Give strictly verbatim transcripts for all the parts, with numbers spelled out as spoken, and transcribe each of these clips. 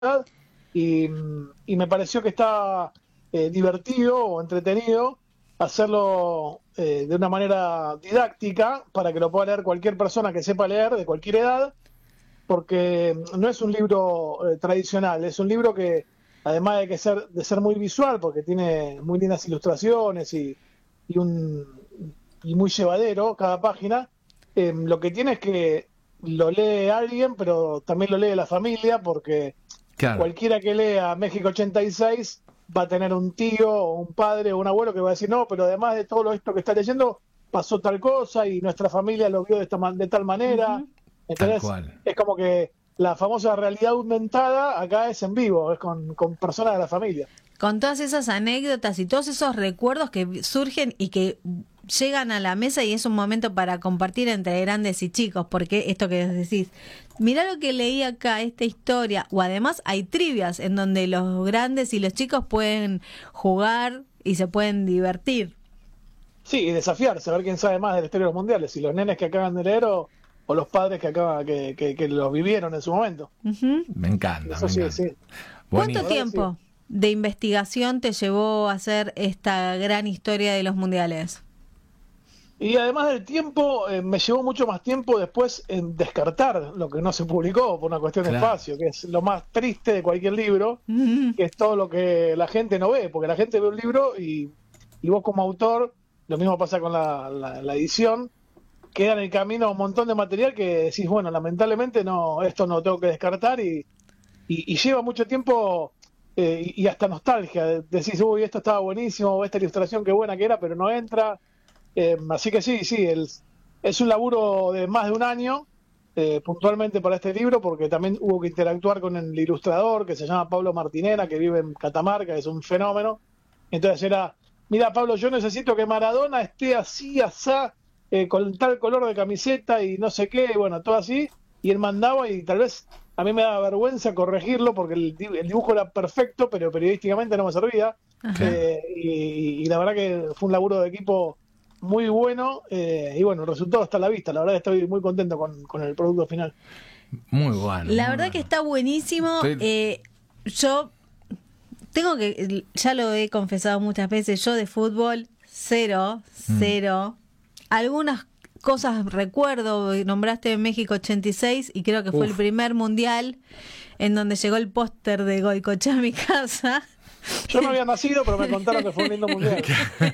y, y me pareció que estaba eh, divertido o entretenido hacerlo eh, de una manera didáctica para que lo pueda leer cualquier persona que sepa leer de cualquier edad, porque no es un libro eh, tradicional, es un libro que además de que ser de ser muy visual, porque tiene muy lindas ilustraciones y, y un y muy llevadero cada página, eh, lo que tiene es que lo lee alguien, pero también lo lee la familia, porque Claro. cualquiera que lea México ochenta y seis va a tener un tío o un padre o un abuelo que va a decir, no, pero además de todo esto que está leyendo, pasó tal cosa y nuestra familia lo vio de, esta, de tal manera. Ujú. Tal Entonces, cual. es como que la famosa realidad aumentada acá es en vivo, es con, con personas de la familia. Con todas esas anécdotas y todos esos recuerdos que surgen y que llegan a la mesa y es un momento para compartir entre grandes y chicos, porque esto que decís, mirá lo que leí acá, esta historia, o además hay trivias en donde los grandes y los chicos pueden jugar y se pueden divertir. Sí, y desafiarse, a ver quién sabe más de la historia de los mundiales, si los nenes que acaban de leer o, o los padres que acaban que, que, que los vivieron en su momento. Ujú. Me encanta, Eso me sí, encanta. sí. ¿Cuánto Buenísimo. tiempo de investigación te llevó a hacer esta gran historia de los mundiales? Y además del tiempo, eh, me llevó mucho más tiempo después en descartar lo que no se publicó por una cuestión de Claro. espacio, que es lo más triste de cualquier libro, Ujú. que es todo lo que la gente no ve, porque la gente ve un libro y, y vos como autor, lo mismo pasa con la, la, la edición, queda en el camino un montón de material que decís, bueno, lamentablemente no, esto no lo tengo que descartar y, y, y lleva mucho tiempo eh, y, y hasta nostalgia. Decís, uy, esto estaba buenísimo, esta ilustración qué buena que era, pero no entra. Eh, así que sí, sí, el, es un laburo de más de un año, eh, puntualmente para este libro, porque también hubo que interactuar con el ilustrador que se llama Pablo Martinera, que vive en Catamarca, es un fenómeno. Entonces era, mira Pablo, yo necesito que Maradona esté así, asá, eh, con tal color de camiseta y no sé qué, y bueno, todo así, y él mandaba y tal vez a mí me daba vergüenza corregirlo porque el, di- el dibujo era perfecto, pero periodísticamente no me servía. Ajá. Eh, y, y la verdad que fue un laburo de equipo muy bueno, eh, y bueno, el resultado está a la vista. La verdad que estoy muy contento con, con el producto final. Muy bueno. La muy verdad que bueno. está buenísimo. Estoy- Eh, yo tengo que, ya lo he confesado muchas veces, yo de fútbol, cero, cero. Algunas cosas recuerdo, nombraste México ochenta y seis y creo que fue Uf. el primer mundial en donde llegó el póster de Goicoechea a mi casa. Yo no había nacido, pero me contaron que fue un lindo mundial.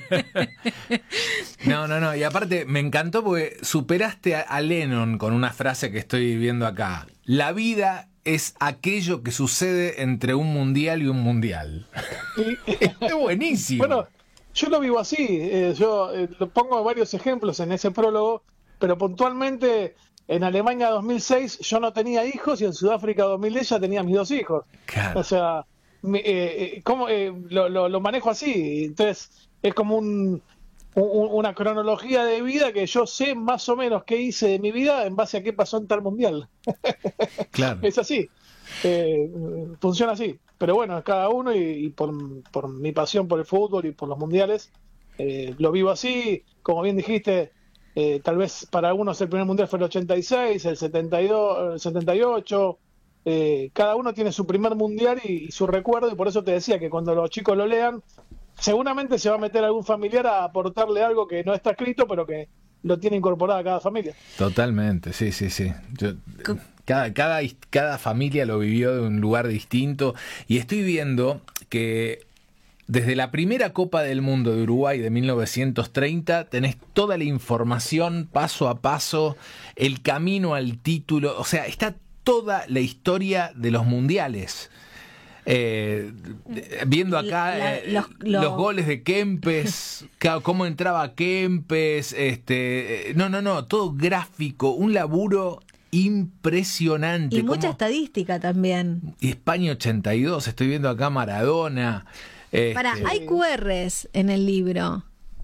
No, no, no. Y aparte, me encantó porque superaste a, a Lennon con una frase que estoy viendo acá. La vida es aquello que sucede entre un mundial y un mundial. Y, Es buenísimo. bueno, yo lo vivo así. eh, yo eh, lo pongo varios ejemplos en ese prólogo, pero puntualmente en Alemania dos mil seis yo no tenía hijos y en Sudáfrica dos mil diez ya tenía mis dos hijos. Claro. O sea, mi- eh, eh, ¿cómo, eh, lo, lo, lo manejo así? Entonces, es como un, un- una cronología de vida que yo sé más o menos qué hice de mi vida en base a qué pasó en tal mundial. Claro. Es así. Eh, funciona así. Pero bueno, es cada uno y, y por, por mi pasión por el fútbol y por los mundiales, eh, lo vivo así. Como bien dijiste, eh, tal vez para algunos el primer mundial fue el ochenta y seis, el setenta y dos, el setenta y ocho. Eh, cada uno tiene su primer mundial y, y su recuerdo, y por eso te decía que cuando los chicos lo lean, seguramente se va a meter algún familiar a aportarle algo que no está escrito, pero que lo tiene incorporado a cada familia. Totalmente, sí, sí, sí. Yo, cada, cada, cada familia lo vivió de un lugar distinto y estoy viendo que desde la primera Copa del Mundo de Uruguay de mil novecientos treinta tenés toda la información paso a paso, el camino al título, o sea, está toda la historia de los mundiales. Eh, viendo acá La- eh, los- los, los- goles de Kempes, ca- cómo entraba Kempes, este, eh, no, no, no, todo gráfico, un laburo impresionante. Y mucha cómo- estadística también. y España ochenta y dos, estoy viendo acá Maradona. este, Para, hay Q Rs en el libro.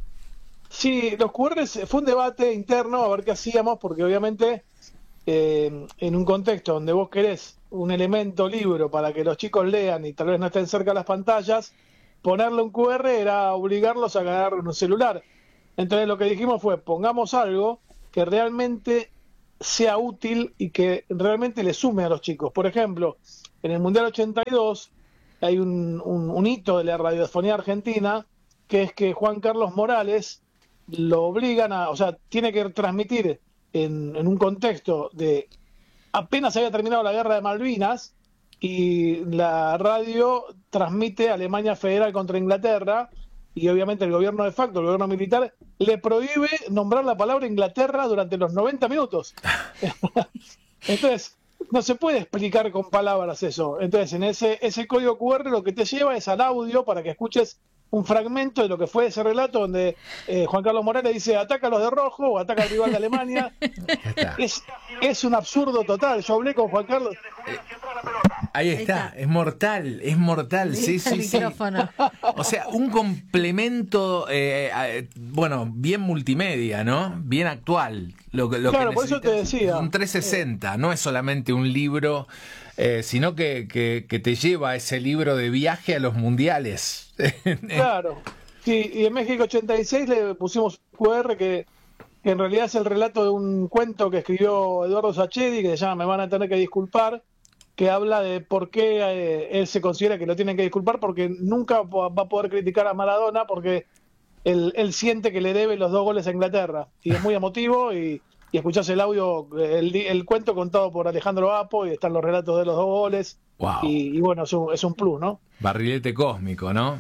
Sí, los Q Rs fue un debate interno a ver qué hacíamos, porque obviamente eh, en un contexto donde vos querés un elemento libro para que los chicos lean y tal vez no estén cerca de las pantallas, ponerle un Q R era obligarlos a agarrar un celular. Entonces lo que dijimos fue, pongamos algo que realmente sea útil y que realmente le sume a los chicos. Por ejemplo, en el Mundial ochenta y dos hay un, un, un hito de la radiofonía argentina, que es que Juan Carlos Morales lo obligan a, o sea, tiene que transmitir en, en un contexto de apenas había terminado la guerra de Malvinas y la radio transmite Alemania Federal contra Inglaterra y obviamente el gobierno de facto, el gobierno militar, le prohíbe nombrar la palabra Inglaterra durante los noventa minutos. Entonces, no se puede explicar con palabras eso. Entonces, en ese, ese código cu erre lo que te lleva es al audio para que escuches un fragmento de lo que fue ese relato donde eh, Juan Carlos Morales dice ataca a los de rojo o ataca al rival de Alemania. es, es un absurdo total. Yo hablé con Juan Carlos. Eh, ahí está, es mortal, es mortal, sí, sí, sí. O sea, un complemento, eh, eh, bueno, bien multimedia, ¿no? Bien actual. Lo, lo claro, que por eso te decía. Un trescientos sesenta, no es solamente un libro, eh, sino que, que, que te lleva a ese libro de viaje a los mundiales. Claro, sí, y en México ochenta y seis le pusimos cu erre que, que en realidad es el relato de un cuento que escribió Eduardo Sachedi, que se llama Me van a tener que disculpar, que habla de por qué eh, él se considera que lo tienen que disculpar, porque nunca va a poder criticar a Maradona, porque él, él siente que le debe los dos goles a Inglaterra, y es muy emotivo, y, y escuchás el audio, el, el cuento contado por Alejandro Apo, y están los relatos de los dos goles. Wow. Y, y bueno, es un, es un plus, ¿no? Barrilete cósmico, ¿no?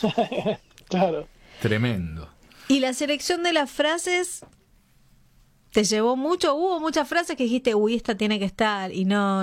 Claro. Tremendo. Y la selección de las frases te llevó mucho, hubo muchas frases que dijiste, uy, esta tiene que estar, y no,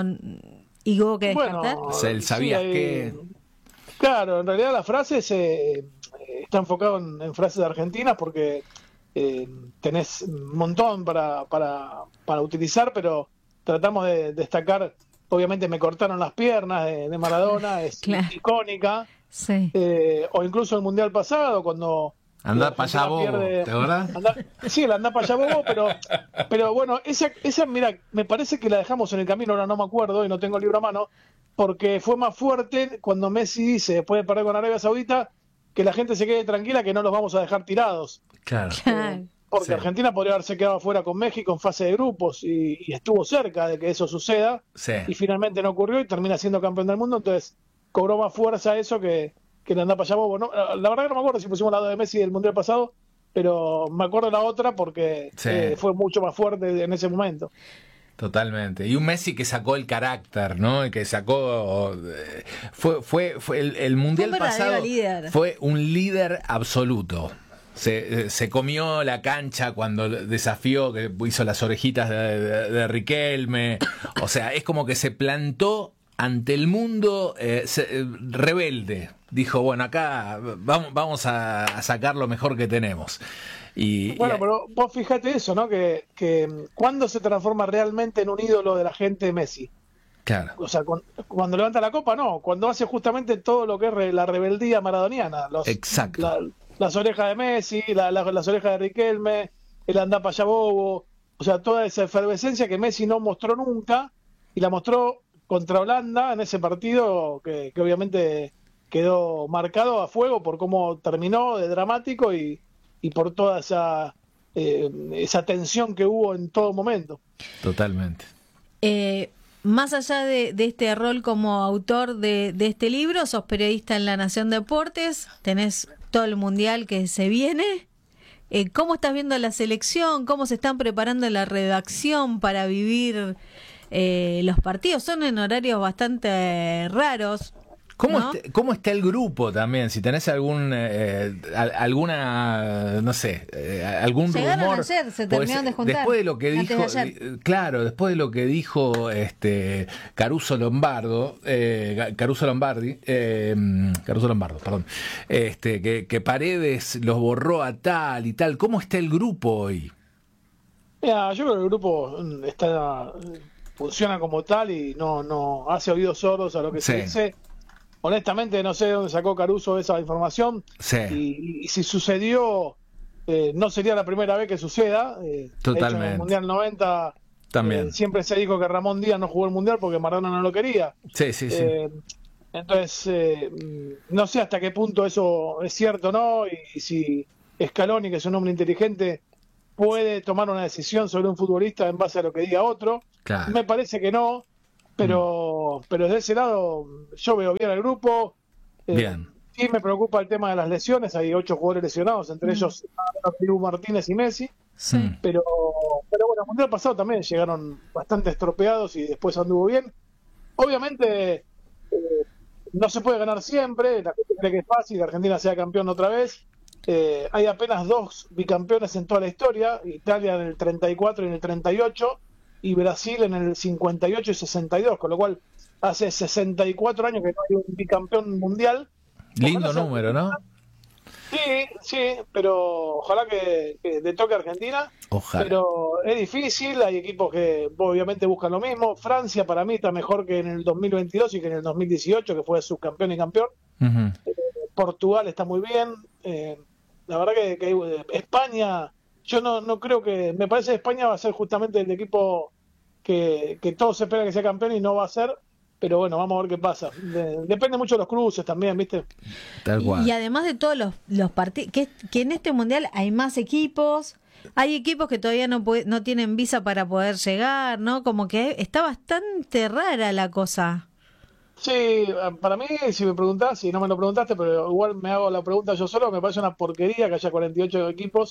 y hubo que descartar. Bueno, o sea, él sabías sí, hay, que... Claro, en realidad las frases eh, está enfocado en, en frases argentinas porque eh, tenés un montón para, para, para utilizar, pero tratamos de destacar. Obviamente me cortaron las piernas de, de Maradona, es claro. icónica. Sí. Eh, o incluso el Mundial pasado, cuando... Andá para allá bobo, ¿te acordás? Anda, sí, el andá para allá bobo, pero, pero bueno, esa, esa, mira, me parece que la dejamos en el camino, ahora no me acuerdo y no tengo el libro a mano, porque fue más fuerte cuando Messi dice, después de perder con Arabia Saudita, que la gente se quede tranquila, que no los vamos a dejar tirados. Claro. Claro. Porque Sí. Argentina podría haberse quedado fuera con México en fase de grupos y, y estuvo cerca de que eso suceda Sí. y finalmente no ocurrió y termina siendo campeón del mundo, entonces cobró más fuerza eso que, que le anda para allá bobo. No, la verdad que no me acuerdo si pusimos la de Messi del Mundial pasado, pero me acuerdo la otra porque Sí. eh, fue mucho más fuerte en ese momento. Totalmente. Y un Messi que sacó el carácter, ¿no? Y que sacó... eh, Fue, fue, fue el, el Mundial Un verdadero pasado líder. fue un líder absoluto. Se, se comió la cancha cuando desafió, que hizo las orejitas de, de, de Riquelme. O sea, es como que se plantó ante el mundo eh, se, rebelde. Dijo, bueno, acá vamos, vamos a, a sacar lo mejor que tenemos. Y, Bueno, y, pero vos fíjate eso, ¿no? Que, que ¿cuándo se transforma realmente en un ídolo de la gente Messi? claro. O sea, cu- cuando levanta la copa, no. Cuando hace justamente todo lo que es re- la rebeldía maradoniana. Los, Exacto. la- las orejas de Messi, la- la- las orejas de Riquelme, el andá pa' allá bobo. O sea, toda esa efervescencia que Messi no mostró nunca y la mostró contra Holanda en ese partido que, que obviamente quedó marcado a fuego por cómo terminó de dramático y, y por toda esa, eh, esa tensión que hubo en todo momento. Totalmente. Eh, más allá de, de este rol como autor de, de este libro, sos periodista en La Nación Deportes, tenés todo el mundial que se viene. Eh, ¿Cómo estás viendo la selección? ¿Cómo se están preparando la redacción para vivir eh, los partidos? Son en horarios bastante raros. ¿Cómo, ¿no? está, ¿Cómo está el grupo también? Si tenés algún eh, al- alguna, no sé, eh, algún Llegaron rumor. ayer, se Pues, terminaron de juntar, después de lo que antes dijo, de ayer. eh, claro, después de lo que dijo este Caruso Lombardo, eh, Caruso Lombardi, eh, Caruso Lombardo, perdón, este que, que Paredes los borró a tal y tal. ¿Cómo está el grupo hoy? Mira, yo creo que el grupo mm, está funciona como tal y no no hace oídos sordos a lo que Sí. se dice. Honestamente no sé de dónde sacó Caruso esa información Sí. y, y si sucedió eh, no sería la primera vez que suceda. Eh, de hecho, en Totalmente. el Mundial noventa También. eh, siempre se dijo que Ramón Díaz no jugó el Mundial porque Maradona no lo quería. Sí, sí, sí. Eh, entonces, eh, mm, no sé hasta qué punto eso es cierto o no, y, y si Scaloni, que es un hombre inteligente, puede tomar una decisión sobre un futbolista en base a lo que diga otro. Claro. Me parece que no, pero, mm. pero desde ese lado yo veo bien al grupo. Eh, bien. Sí me preocupa el tema de las lesiones, hay ocho jugadores lesionados, entre mm. ellos Dibu Martínez y Messi. Sí. Pero, pero bueno, el mundial pasado también llegaron bastante estropeados y después anduvo bien. Obviamente eh, no se puede ganar siempre, la gente cree que es fácil que Argentina sea campeón otra vez. Eh, hay apenas dos bicampeones en toda la historia, Italia en el treinta y cuatro y en el treinta y ocho, y Brasil en el cincuenta y ocho y sesenta y dos, con lo cual hace sesenta y cuatro años que no hay un bicampeón mundial. Lindo ojalá número, ¿no? Sí, sí, pero ojalá que, que le toque a Argentina. Ojalá. Pero es difícil, hay equipos que obviamente buscan lo mismo. Francia para mí está mejor que en el dos mil veintidós y que en el dos mil dieciocho, que fue subcampeón y campeón. Uh-huh. Eh, Portugal está muy bien. Eh, la verdad que, que eh, España, yo no, no creo que... Me parece que España va a ser justamente el equipo que, que todos esperan que sea campeón y no va a ser. Pero bueno, vamos a ver qué pasa. De, depende mucho de los cruces también, ¿viste? Tal cual. Y, y además de todos los, los partidos, que, que en este mundial hay más equipos, hay equipos que todavía no puede, no tienen visa para poder llegar, ¿no? Como que está bastante rara la cosa. Sí, para mí, si me preguntás, si no me lo preguntaste, pero igual me hago la pregunta yo solo, me parece una porquería que haya cuarenta y ocho equipos,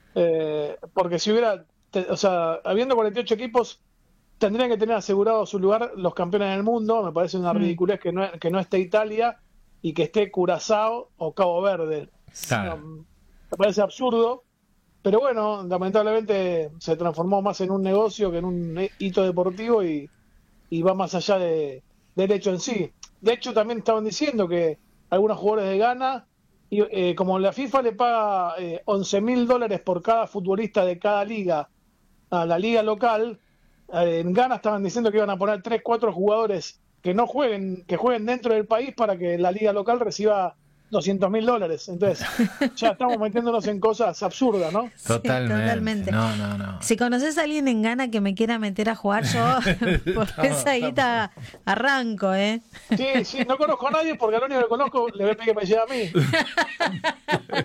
eh, porque si hubiera, te, o sea, habiendo cuarenta y ocho equipos, tendrían que tener asegurado su lugar los campeones del mundo. Me parece una ridiculez que no, que no esté Italia y que esté Curazao o Cabo Verde. Claro. No, me parece absurdo, pero bueno, lamentablemente se transformó más en un negocio que en un hito deportivo y, y va más allá de, del hecho en sí. De hecho, también estaban diciendo que algunos jugadores de Ghana, y, eh, como la FIFA le paga eh, once mil dólares por cada futbolista de cada liga a la liga local, en Ghana estaban diciendo que iban a poner tres, cuatro jugadores que no jueguen, que jueguen dentro del país para que la liga local reciba doscientos mil dólares. Entonces, ya estamos metiéndonos en cosas absurdas, ¿no? Totalmente. Sí, totalmente. No, no, no. Si conoces a alguien en Ghana que me quiera meter a jugar, yo por esa guita arranco, ¿eh? Sí, sí, no conozco a nadie porque al único que conozco le voy a pedir que me lleve a mí.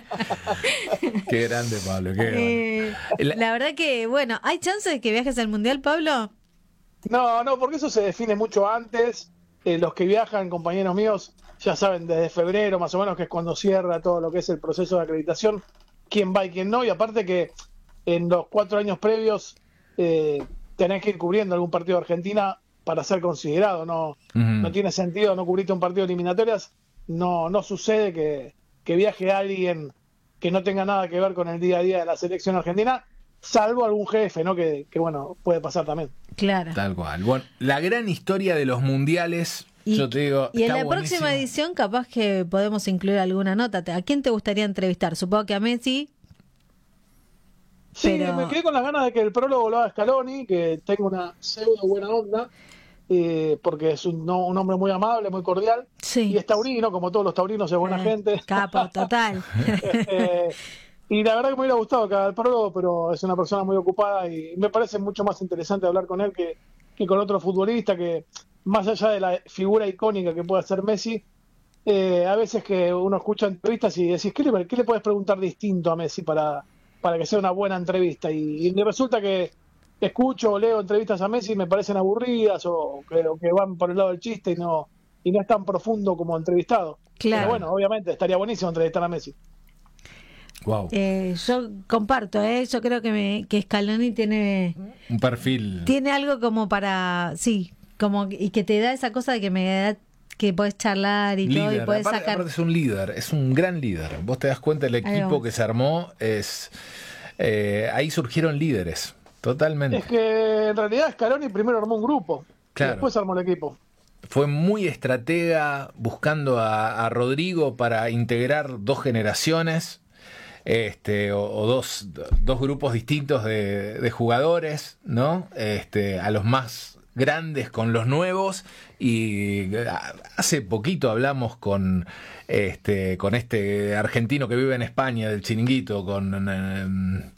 Qué grande, Pablo. Qué eh, la verdad que, bueno, ¿hay chance de que viajes al Mundial, Pablo? No, no, porque eso se define mucho antes. Eh, los que viajan, compañeros míos, ya saben, desde febrero más o menos, que es cuando cierra todo lo que es el proceso de acreditación, quién va y quién no, y aparte que en los cuatro años previos eh, tenés que ir cubriendo algún partido de Argentina para ser considerado, no, uh-huh. no tiene sentido no cubrirte un partido de eliminatorias, no, no sucede que, que viaje alguien que no tenga nada que ver con el día a día de la selección argentina, salvo algún jefe, ¿no? Que, que bueno, puede pasar también. Claro. Tal cual. Bueno, la gran historia de los mundiales, y, yo te digo, y en la buenísimo. Próxima edición capaz que podemos incluir alguna nota. ¿A quién te gustaría entrevistar? Supongo que a Messi. Sí, pero... me quedé con las ganas de que el prólogo lo haga Scaloni, que tenga una pseudo buena onda, eh, porque es un, no, un hombre muy amable, muy cordial, sí. y es taurino, como todos los taurinos, es buena eh, gente. Capo, total. eh, y la verdad que me hubiera gustado que haga el prólogo, pero es una persona muy ocupada y me parece mucho más interesante hablar con él que, que con otro futbolista, que más allá de la figura icónica que puede ser Messi, eh, a veces que uno escucha entrevistas y decís, ¿qué le, qué le puedes preguntar distinto a Messi para, para que sea una buena entrevista? Y, y resulta que escucho o leo entrevistas a Messi y me parecen aburridas o que, o que van por el lado del chiste y no, y no es tan profundo como entrevistado. Claro. Pero bueno, obviamente estaría buenísimo entrevistar a Messi. Wow. Eh, yo comparto, ¿eh? Yo creo que, me, que Scaloni tiene un perfil. Tiene algo como para, sí, como y que te da esa cosa de que me da que podés charlar y líder. todo y podés aparte, sacar. Aparte es un líder, es un gran líder. Vos te das cuenta, el equipo que se armó es eh, ahí surgieron líderes, totalmente. Es que en realidad Scaloni primero armó un grupo, claro. y después armó el equipo. Fue muy estratega buscando a, a Rodrigo para integrar dos generaciones. Este, o, o dos, dos grupos distintos de, de jugadores, ¿no? Este, a los más grandes con los nuevos, y hace poquito hablamos con este, con este argentino que vive en España, del Chiringuito, con eh,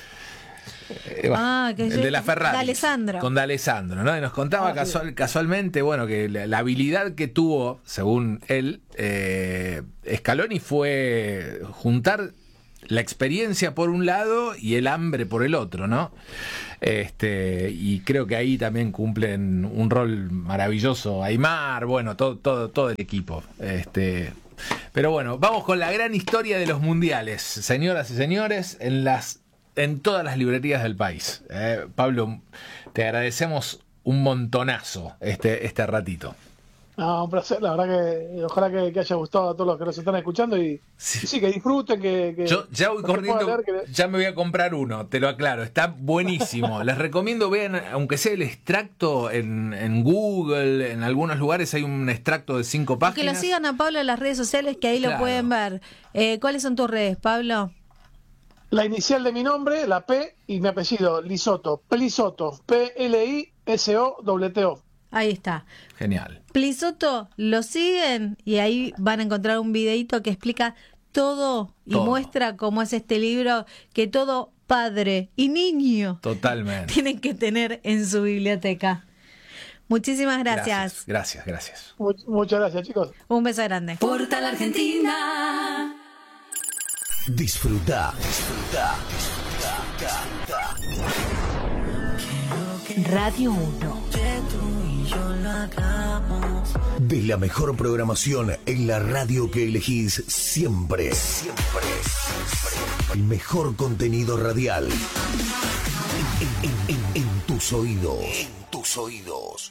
eh, ah, que el yo, de la Ferrari, D'Alessandro. con D'Alessandro, ¿no? Y nos contaba ah, casual, sí. casualmente, bueno, que la, la habilidad que tuvo, según él, eh, Scaloni fue juntar la experiencia por un lado y el hambre por el otro, ¿no? Este, y creo que ahí también cumplen un rol maravilloso Aymar, bueno, todo, todo, todo el equipo. Este, pero bueno, vamos con la gran historia de los mundiales, señoras y señores, en las, en todas las librerías del país. Eh, Pablo, te agradecemos un montonazo este, este ratito. No, un placer, la verdad que ojalá que, que haya gustado a todos los que nos están escuchando y sí, y sí que disfruten, que, que yo ya voy corriendo, leer, que... ya me voy a comprar uno, te lo aclaro, está buenísimo. Les recomiendo, vean, aunque sea el extracto en, en Google, en algunos lugares hay un extracto de cinco páginas. Que lo sigan a Pablo en las redes sociales, que ahí claro. lo pueden ver. Eh, ¿Cuáles son tus redes, Pablo? La inicial de mi nombre, la P, y mi apellido, Plisotto, Plisotto, P L I S O T T O. Ahí está. Genial. Plisotto, lo siguen y ahí van a encontrar un videito que explica todo y todo. Muestra cómo es este libro que todo padre y niño totalmente tienen que tener en su biblioteca. Muchísimas gracias. Gracias, gracias. gracias. Much, muchas gracias, chicos. Un beso grande. Portal Argentina. Disfruta, disfruta, disfruta. Radio uno. De la mejor programación en la radio que elegís siempre. Siempre. Siempre. El mejor contenido radial. En, en, en, en tus oídos. En tus oídos.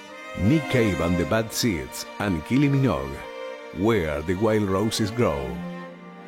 Nick Cave and the Bad Seeds and Kylie Minogue. Where the Wild Roses Grow.